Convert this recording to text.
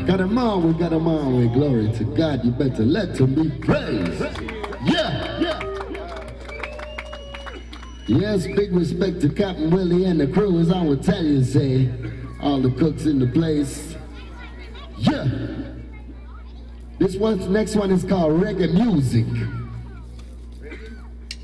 Got him on, we got him on, we glory to God. You better let him be praised. Yeah. Yes, big respect to Captain Willie and the crew, as I would tell you, say, all the cooks in the place. Yeah. Next one is called Reggae Music.